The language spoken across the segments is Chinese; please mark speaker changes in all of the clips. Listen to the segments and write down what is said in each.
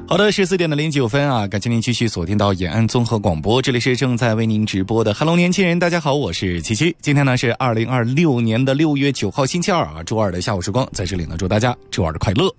Speaker 1: 好的，14:09啊，感谢您继续锁定到延安综合广播，这里是正在为您直播的 Hello 年轻人，大家好，我是七七。今天呢是2026年的6月9号星期二啊，周二的下午时光，在这里呢祝大家周二的快乐。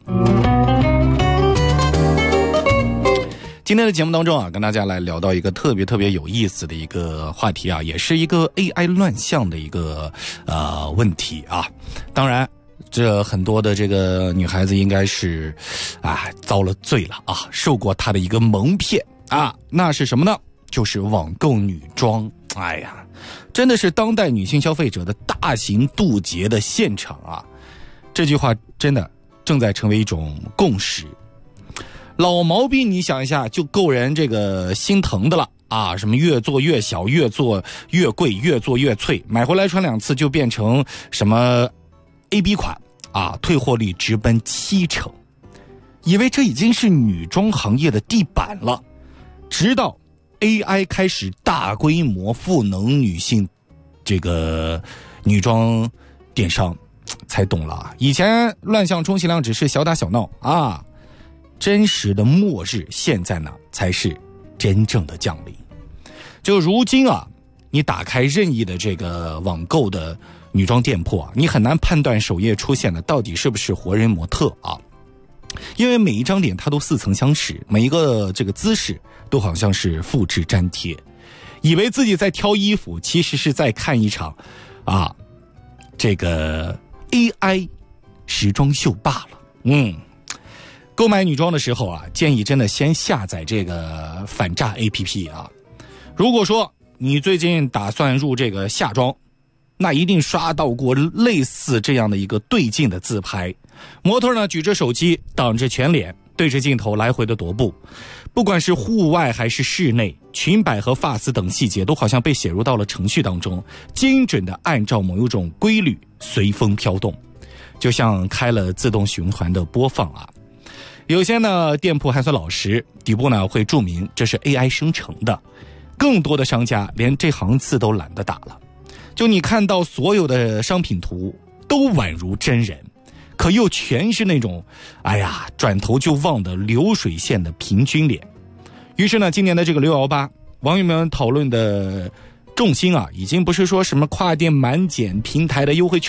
Speaker 1: 今天的节目当中啊，跟大家来聊到一个特别有意思的一个话题啊，也是一个 AI 乱象的一个问题啊。当然这很多的这个女孩子应该是遭了罪了啊，受过她的一个蒙骗啊。那是什么呢？就是网购女装。哎呀，真的是当代女性消费者的大型渡劫的现场啊。这句话真的正在成为一种共识。老毛病你想一下就够人这个心疼的了啊！什么越做越小，越做越贵，越做越脆，买回来穿2次就变成什么 AB 款啊，退货率直奔70%，以为这已经是女装行业的地板了。直到 AI 开始大规模赋能女性这个女装电商，才懂了。以前乱象充其量只是小打小闹啊，真实的末日现在呢才是真正的降临。就如今啊，你打开任意的这个网购的女装店铺啊，你很难判断首页出现的到底是不是活人模特啊，因为每一张脸它都似曾相识，每一个这个姿势都好像是复制粘贴，以为自己在挑衣服，其实是在看一场这个 AI 时装秀罢了。购买女装的时候啊，建议真的先下载这个反诈 APP 啊。如果说你最近打算入这个夏装，那一定刷到过类似这样的一个对镜的自拍，模特呢举着手机挡着全脸，对着镜头来回的踱步，不管是户外还是室内，裙摆和发丝等细节都好像被写入到了程序当中，精准的按照某一种规律随风飘动，就像开了自动循环的播放啊。有些呢店铺还算老实，底部呢会注明这是 AI 生成的，更多的商家连这行字都懒得打了。就你看到所有的商品图都宛如真人，可又全是那种转头就忘的流水线的平均脸。于是呢，今年的这个618，网友们讨论的重心啊，已经不是说什么跨店满减平台的优惠券